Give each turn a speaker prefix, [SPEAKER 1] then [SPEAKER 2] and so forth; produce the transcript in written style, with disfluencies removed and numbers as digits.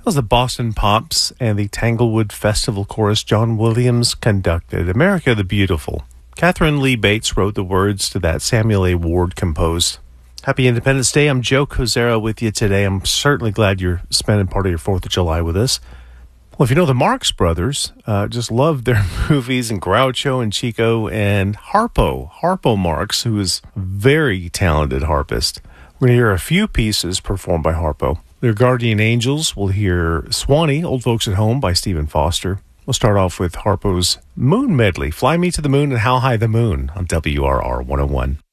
[SPEAKER 1] That was the Boston Pops and the Tanglewood Festival Chorus John Williams conducted. America the Beautiful. Catherine Lee Bates wrote the words to that. Samuel A. Ward composed. Happy Independence Day. I'm Joe Kozera with you today. I'm certainly glad you're spending part of your 4th of July with us. Well, if you know the Marx Brothers, just love their movies, and Groucho and Chico and Harpo Marx, who is a very talented harpist. We're going to hear a few pieces performed by Harpo. Their Guardian Angels, we'll hear Swanee, Old Folks at Home by Stephen Foster. We'll start off with Harpo's Moon Medley, Fly Me to the Moon and How High the Moon on WRR 101.